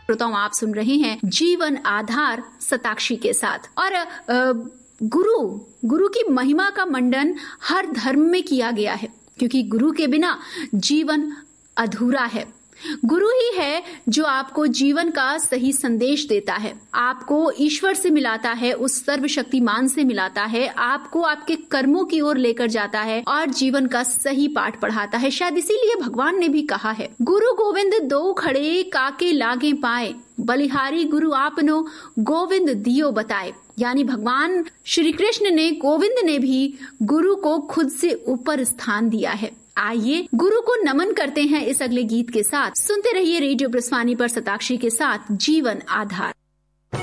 श्रोताओं, आप सुन रहे हैं जीवन आधार शताक्षी के साथ। और गुरु की महिमा का मंडन हर धर्म में किया गया है, क्योंकि गुरु के बिना जीवन अधूरा है। गुरु ही है जो आपको जीवन का सही संदेश देता है, आपको ईश्वर से मिलाता है, उस सर्वशक्तिमान से मिलाता है, आपको आपके कर्मों की ओर लेकर जाता है और जीवन का सही पाठ पढ़ाता है। शायद इसीलिए भगवान ने भी कहा है, गुरु गोविंद दो खड़े काके लागे पाए, बलिहारी गुरु आपनो गोविंद दियो बताए। यानी भगवान श्री कृष्ण ने, गोविंद ने भी गुरु को खुद से ऊपर स्थान दिया है। आइए गुरु को नमन करते हैं इस अगले गीत के साथ। सुनते रहिए रेडियो ब्रजवाणी पर शताक्षी के साथ जीवन आधार।